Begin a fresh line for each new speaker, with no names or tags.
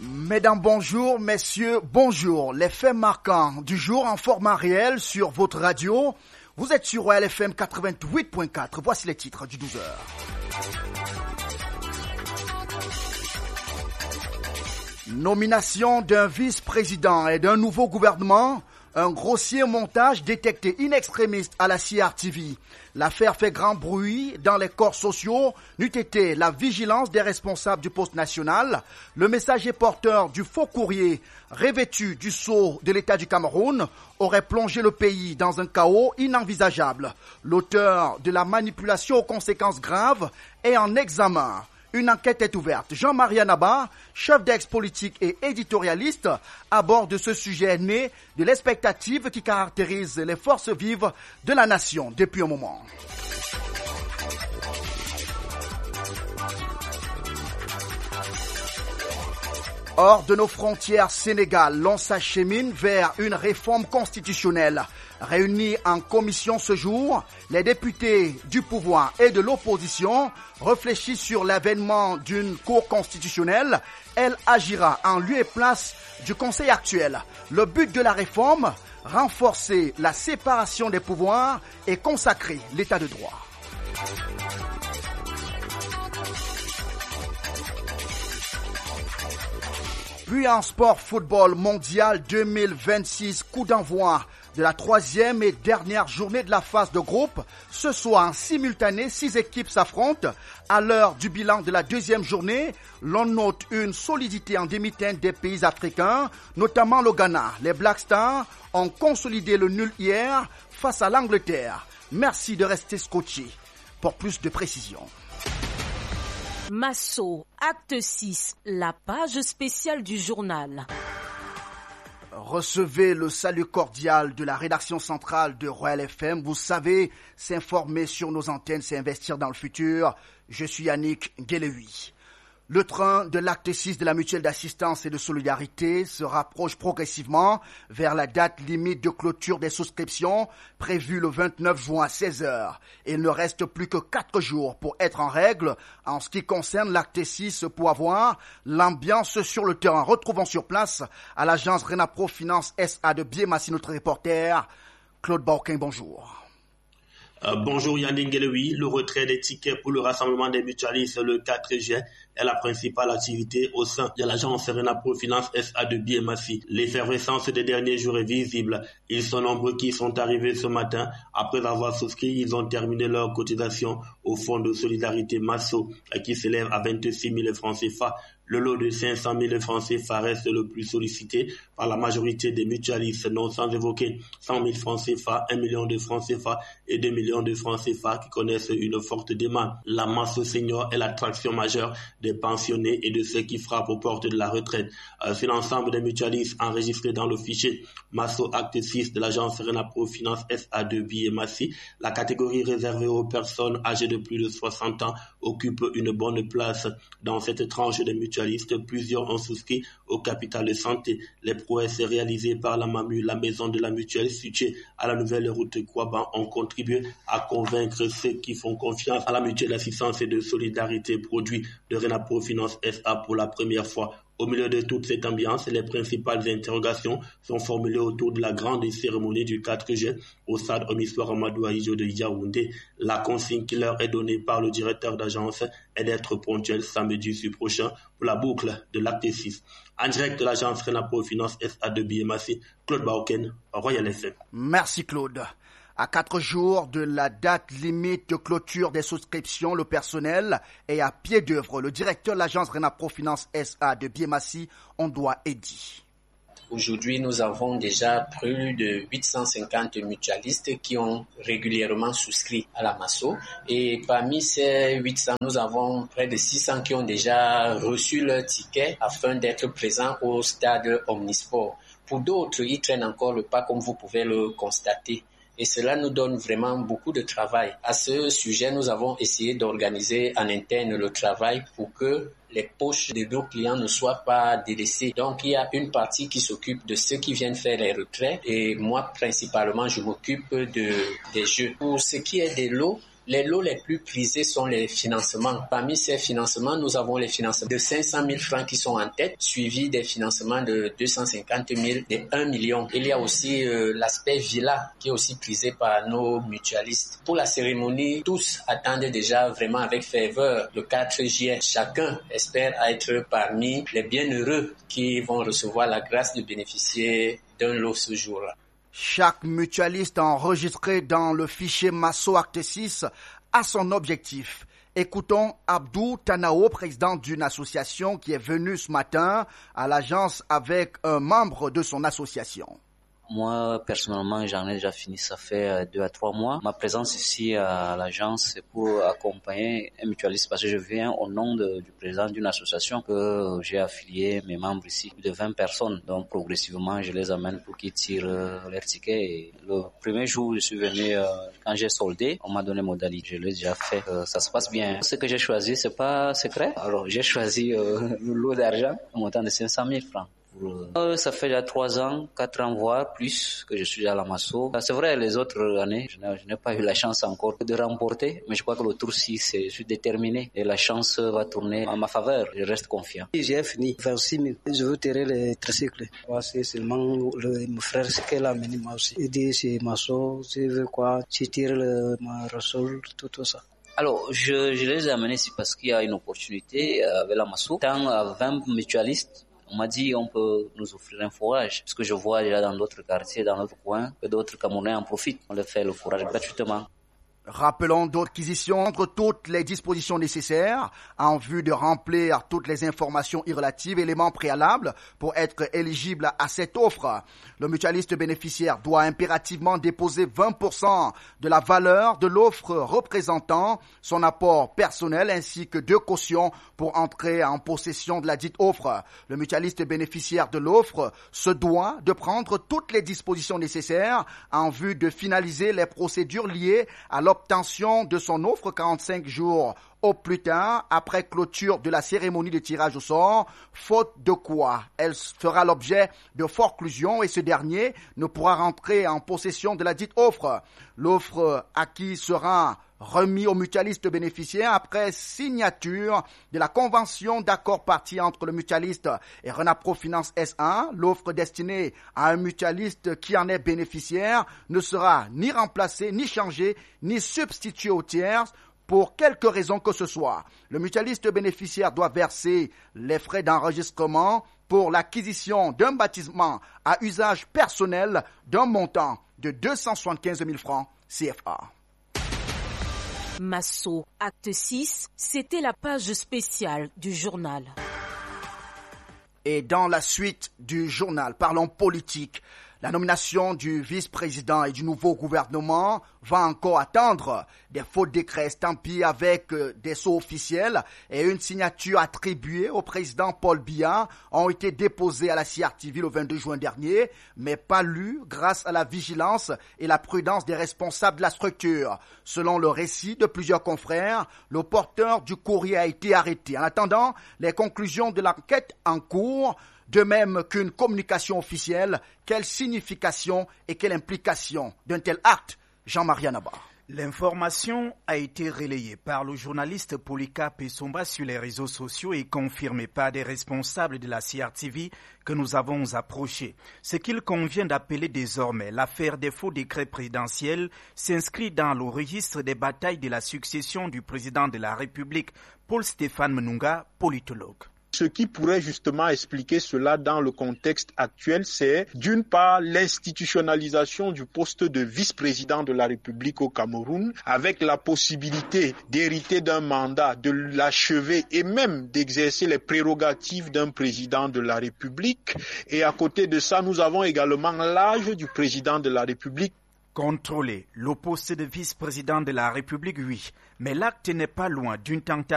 Mesdames, bonjour, messieurs, bonjour. Les faits marquants du jour en format réel sur votre radio. Vous êtes sur Royal FM 88.4. Voici les titres du 12h. Nomination d'un vice-président et d'un nouveau gouvernement. Un grossier montage détecté in extremis à la CRTV. L'affaire fait grand bruit dans les corps sociaux. N'eût été la vigilance des responsables du poste national. Le messager porteur du faux courrier, revêtu du sceau de l'État du Cameroun, aurait plongé le pays dans un chaos inenvisageable. L'auteur de la manipulation aux conséquences graves est en examen. Une enquête est ouverte. Jean-Marie Anaba, chef d'ex-politique et éditorialiste, aborde ce sujet né de l'expectative qui caractérise les forces vives de la nation depuis un moment. Hors de nos frontières Sénégal, l'on s'achemine vers une réforme constitutionnelle. Réunis en commission ce jour, les députés du pouvoir et de l'opposition réfléchissent sur l'avènement d'une cour constitutionnelle. Elle agira en lieu et place du Conseil actuel. Le but de la réforme, renforcer la séparation des pouvoirs et consacrer l'état de droit. Puis en sport football mondial 2026, coup d'envoi de la troisième et dernière journée de la phase de groupe. Ce soir, en simultané, 6 équipes s'affrontent. À l'heure du bilan de la deuxième journée, l'on note une solidité en demi-teinte des pays africains, notamment le Ghana. Les Black Stars ont consolidé le nul hier face à l'Angleterre. Merci de rester scotché pour plus de précisions.
Masso, acte 6, la page spéciale du journal.
Recevez le salut cordial de la rédaction centrale de Royal FM. Vous savez, s'informer sur nos antennes, c'est investir dans le futur. Je suis Yannick Guélehui. Le train de l'acte 6 de la mutuelle d'assistance et de solidarité se rapproche progressivement vers la date limite de clôture des souscriptions prévue le 29 juin à 16h. Il ne reste plus que 4 jours pour être en règle en ce qui concerne l'acte 6 pour avoir l'ambiance sur le terrain. Retrouvons sur place à l'agence Renapro Finance SA de Biémassi notre reporter Claude Bauquin. Bonjour.
Bonjour Yannick Guélehui. Le retrait des tickets pour le rassemblement des mutualistes le 4 juin est la principale activité au sein de l'agence Renapro Finance SA de Biémassi. L'effervescence des derniers jours est visible. Ils sont nombreux qui sont arrivés ce matin. Après avoir souscrit, ils ont terminé leur cotisation au fonds de solidarité Masso qui s'élève à 26 000 francs CFA. Le lot de 500 000 francs CFA reste le plus sollicité par la majorité des mutualistes, non sans évoquer 100 000 francs CFA, 1 million de francs CFA et 2 millions de francs CFA qui connaissent une forte demande. La masse senior est l'attraction majeure des pensionnés et de ceux qui frappent aux portes de la retraite. C'est l'ensemble des mutualistes enregistrés dans le fichier Masso Acte 6 de l'agence Renapro Finance SA de Biémassi. La catégorie réservée aux personnes âgées de plus de 60 ans occupe une bonne place dans cette tranche des mutualistes. Plusieurs ont souscrit au capital de santé. Les prouesses réalisées par la MAMU, la maison de la mutuelle située à la nouvelle route Kouaban, ont contribué à convaincre ceux qui font confiance à la mutuelle d'assistance et de solidarité produit de Renapro Finance SA pour la première fois. Au milieu de toute cette ambiance, les principales interrogations sont formulées autour de la grande cérémonie du 4 juin au stade Omissoir Amadou Ahidjo de Yaoundé. La consigne qui leur est donnée par le directeur d'agence est d'être ponctuel samedi prochain pour la boucle de l'acte 6. En direct de l'agence Renapro Finance SA de Biémassi, Claude Bauquin, Royal FM.
Merci Claude. À 4 jours de la date limite de clôture des souscriptions, le personnel est à pied d'œuvre. Le directeur de l'agence Renapro Finance SA de Biémassi, Ondoa Eddy.
Aujourd'hui, nous avons déjà plus de 850 mutualistes qui ont régulièrement souscrit à la Masso. Et parmi ces 800, nous avons près de 600 qui ont déjà reçu leur ticket afin d'être présents au stade Omnisport. Pour d'autres, ils traînent encore le pas comme vous pouvez le constater. Et cela nous donne vraiment beaucoup de travail. À ce sujet, nous avons essayé d'organiser en interne le travail pour que les poches de nos clients ne soient pas délaissées. Donc, il y a une partie qui s'occupe de ceux qui viennent faire les retraits et moi, principalement, je m'occupe des jeux. Pour ce qui est des lots, Les lots les plus prisés sont les financements. Parmi ces financements, nous avons les financements de 500 000 francs qui sont en tête, suivis des financements de 250 000, de 1 million. Il y a aussi l'aspect villa qui est aussi prisé par nos mutualistes. Pour la cérémonie, tous attendent déjà vraiment avec ferveur le 4 juillet. Chacun espère être parmi les bienheureux qui vont recevoir la grâce de bénéficier d'un lot ce jour-là.
Chaque mutualiste enregistré dans le fichier Masso Acte 6 a son objectif. Écoutons Abdou Tanao, président d'une association qui est venu ce matin à l'agence avec un membre de son association.
Moi, personnellement, j'en ai déjà fini, ça fait 2 à 3 mois. Ma présence ici à l'agence, c'est pour accompagner un mutualiste parce que je viens au nom du président d'une association que j'ai affilié mes membres ici, de 20 personnes. Donc, progressivement, je les amène pour qu'ils tirent leurs tickets. Et le premier jour, je suis venu, quand j'ai soldé, on m'a donné modalité. Je l'ai déjà fait, ça se passe bien. Ce que j'ai choisi, c'est pas secret. Alors, j'ai choisi le lot d'argent, au montant de 500 000 francs. Ça fait déjà 3 ans, 4 ans voire plus que je suis à la Masso. C'est vrai, les autres années, je n'ai pas eu la chance encore de remporter, mais je crois que le tour-ci, je suis déterminé et la chance va tourner en ma faveur. Je reste confiant.
J'ai fini 26 000. Je veux tirer les tricycles. C'est seulement mon frère qui l'a amené moi aussi. Il dit c'est Masso, tu veux quoi? Tu tires ma ressort, tout ça.
Alors, je les ai amenés ici parce qu'il y a une opportunité avec la Masso. Tant à 20 mutualistes, on m'a dit on peut nous offrir un forage, parce que je vois déjà dans d'autres quartiers, dans d'autres coins, que d'autres Camerounais en profitent. On leur fait le forage gratuitement.
Rappelons d'acquisition entre toutes les dispositions nécessaires en vue de remplir toutes les informations y relatives, éléments préalables pour être éligible à cette offre. Le mutualiste bénéficiaire doit impérativement déposer 20% de la valeur de l'offre représentant son apport personnel ainsi que 2 cautions pour entrer en possession de la dite offre. Le mutualiste bénéficiaire de l'offre se doit de prendre toutes les dispositions nécessaires en vue de finaliser les procédures liées à l'obtention de son offre 45 jours au plus tard après clôture de la cérémonie de tirage au sort, faute de quoi elle fera l'objet de forclusion et ce dernier ne pourra rentrer en possession de la dite offre. L'offre acquise sera remis au mutualiste bénéficiaire après signature de la convention d'accord partie entre le mutualiste et Renapro Finance SA. L'offre destinée à un mutualiste qui en est bénéficiaire ne sera ni remplacée, ni changée, ni substituée au tiers pour quelque raison que ce soit. Le mutualiste bénéficiaire doit verser les frais d'enregistrement pour l'acquisition d'un bâtiment à usage personnel d'un montant de 275 000 francs CFA.
Masso, acte 6, c'était la page spéciale du journal.
Et dans la suite du journal, parlons politique. La nomination du vice-président et du nouveau gouvernement va encore attendre. Des faux décrets estampillés avec des sceaux officiels et une signature attribuée au président Paul Biya ont été déposés à la CRTV le 22 juin dernier, mais pas lus grâce à la vigilance et la prudence des responsables de la structure. Selon le récit de plusieurs confrères, le porteur du courrier a été arrêté. En attendant les conclusions de l'enquête en cours, de même qu'une communication officielle, quelle signification et quelle implication d'un tel acte? Jean-Marie Anaba.
L'information a été relayée par le journaliste Polycarpe Essomba sur les réseaux sociaux et confirmée par des responsables de la CRTV que nous avons approchés. Ce qu'il convient d'appeler désormais l'affaire des faux décrets présidentiels s'inscrit dans le registre des batailles de la succession du président de la République, Paul-Stéphane Mununga, politologue.
Ce qui pourrait justement expliquer cela dans le contexte actuel, c'est d'une part l'institutionnalisation du poste de vice-président de la République au Cameroun, avec la possibilité d'hériter d'un mandat, de l'achever et même d'exercer les prérogatives d'un président de la République. Et à côté de ça, nous avons également l'âge du président de la République.
Contrôler le poste de vice-président de la République, oui, mais l'acte n'est pas loin d'une tentative